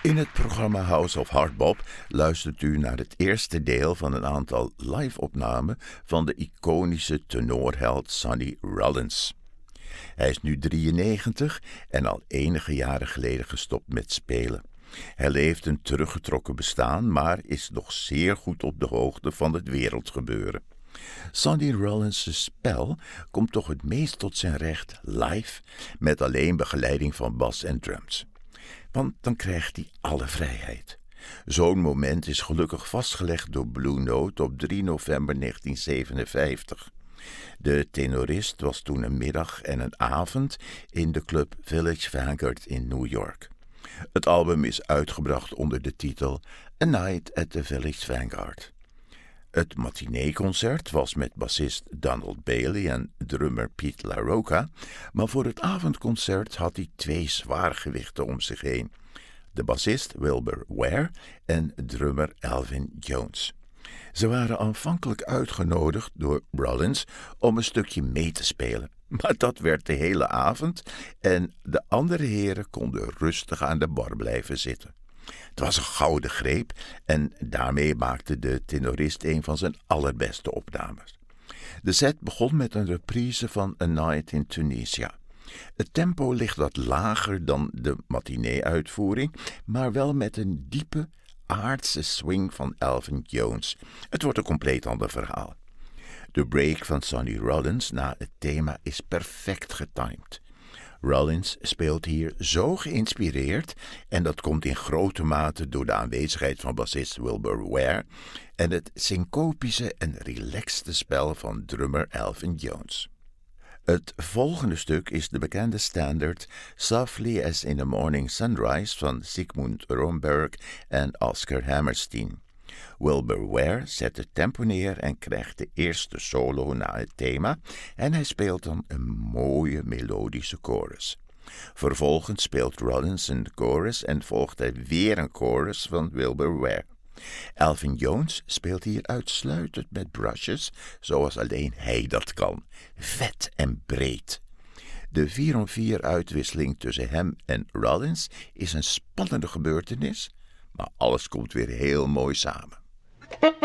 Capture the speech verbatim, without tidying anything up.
In het programma House of Hardbop luistert u naar het eerste deel van een aantal live-opnamen van de iconische tenorheld Sonny Rollins. Hij is nu drieënnegentig en al enige jaren geleden gestopt met spelen. Hij leeft een teruggetrokken bestaan, maar is nog zeer goed op de hoogte van het wereldgebeuren. Sonny Rollins' spel komt toch het meest tot zijn recht live, met alleen begeleiding van bas en drums. Want dan krijgt hij alle vrijheid. Zo'n moment is gelukkig vastgelegd door Blue Note op drie november negentien zevenenvijftig. De tenorist was toen een middag en een avond in de club Village Vanguard in New York. Het album is uitgebracht onder de titel A Night at the Village Vanguard. Het matineeconcert was met bassist Donald Bailey en drummer Pete LaRocca, maar voor het avondconcert had hij twee zwaargewichten om zich heen. De bassist Wilbur Ware en drummer Elvin Jones. Ze waren aanvankelijk uitgenodigd door Rollins om een stukje mee te spelen, maar dat werd de hele avond en de andere heren konden rustig aan de bar blijven zitten. Het was een gouden greep en daarmee maakte de tenorist een van zijn allerbeste opnames. De set begon met een reprise van A Night in Tunisia. Het tempo ligt wat lager dan de matinee-uitvoering, maar wel met een diepe, aardse swing van Elvin Jones. Het wordt een compleet ander verhaal. De break van Sonny Rollins na het thema is perfect getimed. Rollins speelt hier zo geïnspireerd en dat komt in grote mate door de aanwezigheid van bassist Wilbur Ware en het syncopische en relaxte spel van drummer Elvin Jones. Het volgende stuk is de bekende standaard Softly as in the Morning Sunrise van Sigmund Romberg en Oscar Hammerstein. Wilbur Ware zet het tempo neer en krijgt de eerste solo na het thema en hij speelt dan een mooie melodische chorus. Vervolgens speelt Rollins een chorus en volgt hij weer een chorus van Wilbur Ware. Elvin Jones speelt hier uitsluitend met brushes, zoals alleen hij dat kan. Vet en breed. De vier om vier uitwisseling tussen hem en Rollins is een spannende gebeurtenis, maar alles komt weer heel mooi samen.